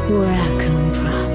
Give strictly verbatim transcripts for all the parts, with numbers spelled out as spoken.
where I come from.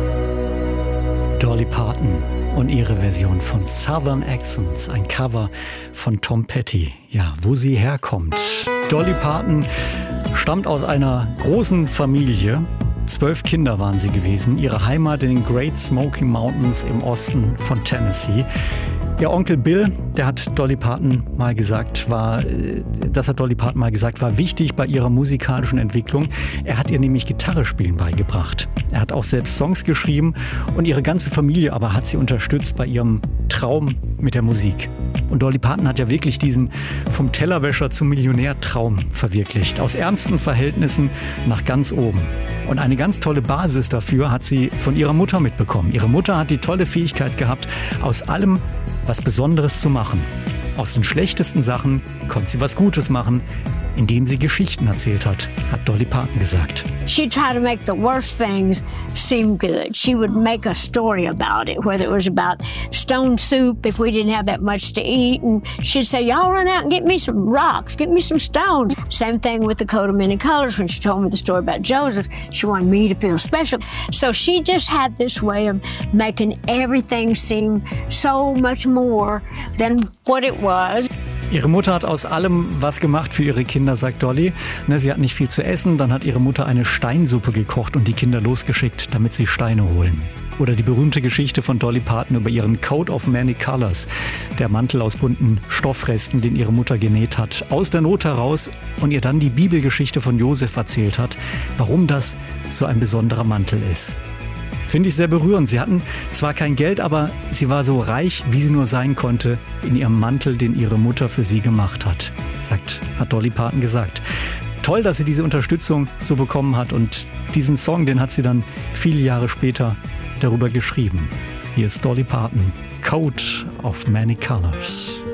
Dolly Parton und ihre Version von Southern Accents, ein Cover von Tom Petty. Ja, wo sie herkommt. Dolly Parton stammt aus einer großen Familie. Zwölf Kinder waren sie gewesen. Ihre Heimat in den Great Smoky Mountains im Osten von Tennessee. Ihr Onkel Bill, der hat Dolly Parton mal gesagt, war, das hat Dolly Parton mal gesagt, war wichtig bei ihrer musikalischen Entwicklung. Er hat ihr nämlich Gitarre spielen beigebracht. Er hat auch selbst Songs geschrieben und ihre ganze Familie aber hat sie unterstützt bei ihrem Traum mit der Musik. Und Dolly Parton hat ja wirklich diesen vom Tellerwäscher zum Millionär-Traum verwirklicht. Aus ärmsten Verhältnissen nach ganz oben. Und eine ganz tolle Basis dafür hat sie von ihrer Mutter mitbekommen. Ihre Mutter hat die tolle Fähigkeit gehabt, aus allem was Besonderes zu machen. Aus den schlechtesten Sachen konnte sie was Gutes machen, indem sie Geschichten erzählt hat, hat Dolly Parton gesagt. She'd try to make the worst things seem good. She would make a story about it, whether it was about stone soup if we didn't have that much to eat. And she'd say, y'all run out and get me some rocks, get me some stones. Same thing with the coat of many colors. When she told me the story about Joseph, she wanted me to feel special. So she just had this way of making everything seem so much more than what it was. Ihre Mutter hat aus allem was gemacht für ihre Kinder, sagt Dolly. Sie hat nicht viel zu essen, dann hat ihre Mutter eine Steinsuppe gekocht und die Kinder losgeschickt, damit sie Steine holen. Oder die berühmte Geschichte von Dolly Parton über ihren Coat of Many Colors, der Mantel aus bunten Stoffresten, den ihre Mutter genäht hat, aus der Not heraus und ihr dann die Bibelgeschichte von Josef erzählt hat, warum das so ein besonderer Mantel ist. Finde ich sehr berührend. Sie hatten zwar kein Geld, aber sie war so reich, wie sie nur sein konnte, in ihrem Mantel, den ihre Mutter für sie gemacht hat, sagt, hat Dolly Parton gesagt. Toll, dass sie diese Unterstützung so bekommen hat und diesen Song, den hat sie dann viele Jahre später darüber geschrieben. Hier ist Dolly Parton, Coat of Many Colors.